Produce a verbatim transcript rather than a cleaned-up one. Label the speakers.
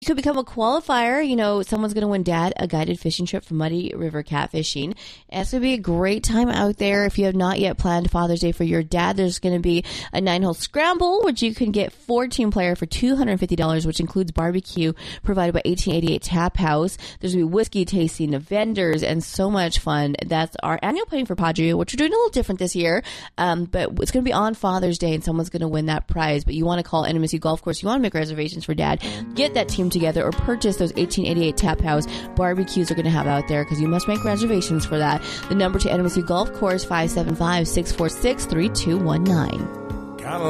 Speaker 1: You could become a qualifier. You know, someone's going to win Dad a guided fishing trip for Muddy River Catfishing. And it's going to be a great time out there. If you have not yet planned Father's Day for your dad, there's going to be a nine-hole scramble, which you can get fourteen player for two hundred fifty dollars, which includes barbecue provided by eighteen eighty-eight Tap House. There's going to be whiskey tasting, vendors, and so much fun. That's our annual playing for Padre, which we're doing a little different this year. Um, but it's going to be on Father's Day, and someone's going to win that prize. But you want to call N M S U Golf Course. You want to make reservations for Dad. Get that team together or purchase those eighteen eighty-eight Tap House barbecues are going to have out there, because you must make reservations for that. The number to N M S U Golf Course, five seven five, six four six, three two one nine.